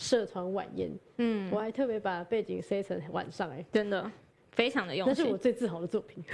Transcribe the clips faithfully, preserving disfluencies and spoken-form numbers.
社团晚宴，嗯，我还特别把背景塞成晚上、欸，哎， 真的非常的用心， 那是我最自豪的作品。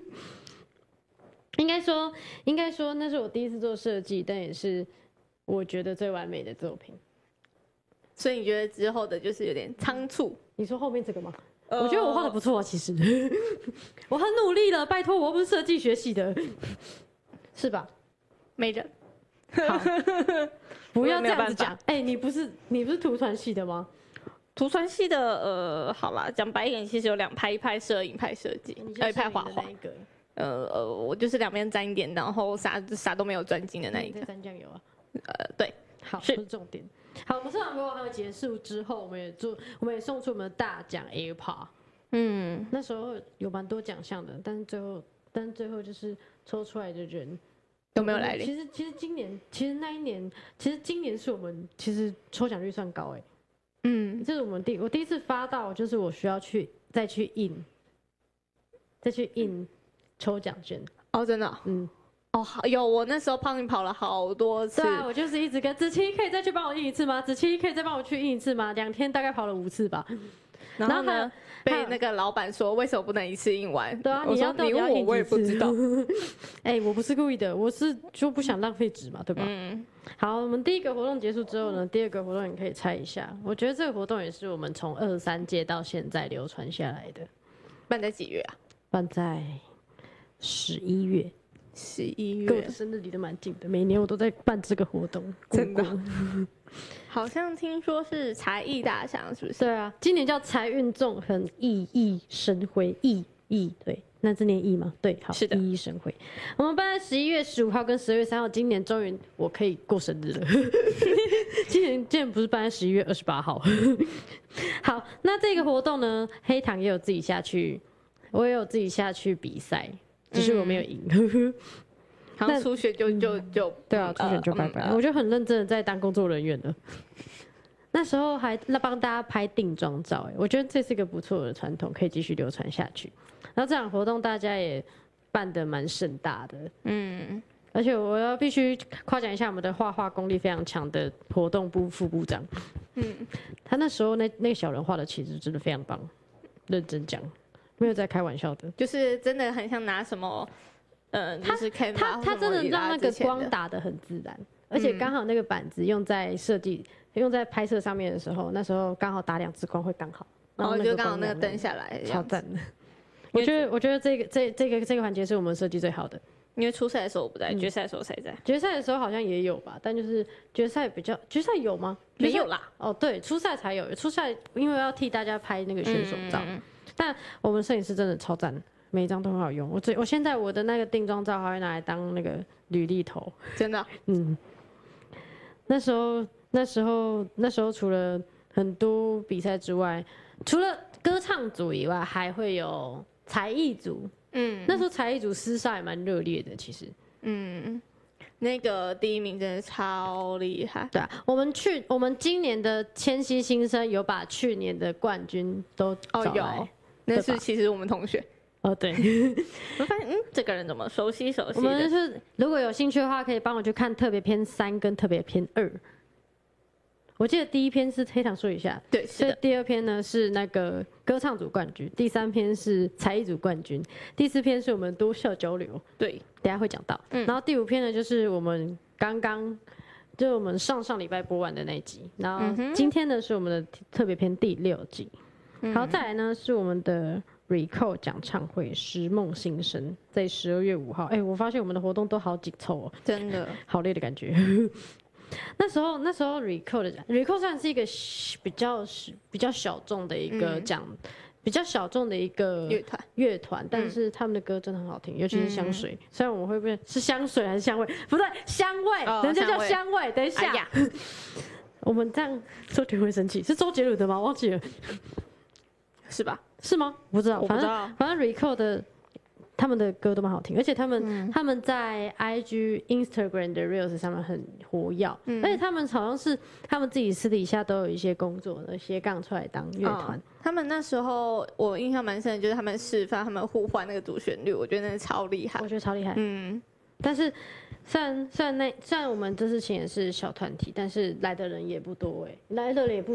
应该说，应该说那是我第一次做设计，但也是我觉得最完美的作品。 所以你觉得之后的就是有点仓促？ 你说后面这个吗？呃、我觉得我画的不错啊，其实我很努力了，拜托，我又不是设计学系的，是吧？ 没人， 好，不要这样子讲。哎、欸，你不是你不是图传系的吗？ 图传系的，呃，好啦，讲白一点，其实有两派，一派摄影，一派设计，呃，一派画画。呃呃，我就是两边沾一点，然后啥啥都没有专精的那一个。 沾酱油啊？ 呃，对， 好，是重点。好，我们社团活动还有结束之后，我们也做，我们也送出我们的大奖 AirPod。嗯，那时候有蛮多奖项的，但是最后，但是最后就是抽出来的人都没有来临。 其实，其实今年，其实那一年，其实今年是我们其实抽奖率算高哎、欸。嗯，这是我们第我第一次发到，就是我需要去再去印，再去印抽奖券。 哦，真的、哦，嗯。哦，有我那时候帮你跑了好多次。 对啊，我就是一直跟子琪可以再去帮我印一次吗？子琪可以再帮我去印一次吗？两天大概跑了五次吧。 然后呢，被那个老板说为什么不能一次印完？ 对啊， 你要你问我我也不知道。 哎欸，我不是故意的，我是就不想浪费纸嘛，对吧？嗯。好，我们第一个活动结束之后呢，第二个活动你可以猜一下。我觉得这个活动也是我们从二十三届到现在流传下来的。 办在几月啊？ 办在十一月。 十一月， 跟我的生日离得蛮近的，每年我都在办这个活动， 真的。好像听说是才艺大奖，是不是？ 对啊，今年叫财运纵横，熠熠生辉，熠熠对，那字念熠吗？对，好， 是的， 熠熠生辉。我们办在十一月十五号跟十二月三号，今年终于我可以过生日了。今年今年不是办在十一月二十八号。好，那这个活动呢，黑糖也有自己下去，我也有自己下去比赛。只是我没有赢，嗯、 好像初选就就就对啊，初选就拜拜、呃嗯。我就很认真的在当工作人员了。那时候还帮大家拍定妆照，哎，我觉得这是一个不错的传统，可以继续流传下去。然后这场活动大家也办得蛮盛大的，嗯，而且我要必须夸奖一下我们的画画功力非常强的活动部副部长，嗯，他那时候那那个小人画的其实真的非常棒，认真讲。没有在开玩笑的， 就是真的很像拿什么，呃，就是他他他真的让那个光打得很自然，而且刚好那个板子用在设计、嗯、用在拍摄上面的时候，那时候刚好打两次光会刚好， 然后就刚好那个灯下来， 超赞的。我觉得我觉得这个这这个这个环节是我们设计最好的， 因为初赛的时候我不在，决赛的时候才在。 决赛的时候好像也有吧，但就是决赛比较决赛有吗？ 没有啦。 哦，对，初赛才有，初赛因为要替大家拍那个选手照。嗯，但我们摄影师真的超赞，每一张都很好用。我最我现在我的那个定妆照还会拿来当那个履历头， 真的。 嗯，那时候那时候那时候除了很多比赛之外，除了歌唱组以外，还会有才艺组。嗯，那时候才艺组厮杀也蛮热烈的，其实。嗯。 那个第一名真的超厉害， 对啊，我们去我们今年的千禧新生有把去年的冠军都找来。 哦有。那是其实我们同学哦，对， 我发现嗯，这个人怎么熟悉熟悉的。 我们是如果有兴趣的话，可以帮我去看特别篇三跟特别篇二。我记得第一篇是黑糖说一下， 对，是的。 第二篇呢是那个歌唱组冠军，第三篇是才艺组冠军，第四篇是我们多校交流， 对， 等一下会讲到。嗯，然后第五篇呢就是我们刚刚就是我们上上礼拜播完的那一集，然后今天呢是我们的特别篇第六集。然后再来呢是我们的 Recall 讲唱会《时梦新生》在十二月五号。哎，我发现我们的活动都好紧凑哦， 真的好累的感觉。那时候那时候 Recall 的 Recall 算是一个比较比较小众的一个讲、嗯，比较小众的一个乐团乐团，但是他们的歌真的很好听，尤其是香水。嗯、虽然我们会不会是香水还是香味？不对，香味，哦、人家叫香味。等一下，哎、我们这样周杰伦会生气，是周杰伦的吗？忘记了。 是吧？ 是吗？不知道， 我不知道。 反正反正 Recall 的他们的歌都蛮好听，而且他们、嗯、他们在 I G、Instagram 的 Reels 上面很活跃、嗯，而且他们好像是他们自己私底下都有一些工作的斜杠出来当乐团、哦。 他们那时候我印象蛮深的，就是他们示范他们互换那个主旋律，我觉得那是超厉害。 我觉得超厉害。嗯，但是虽然虽然那虽然我们这次请也是小团体，但是来的人也不多哎、欸，来的人也不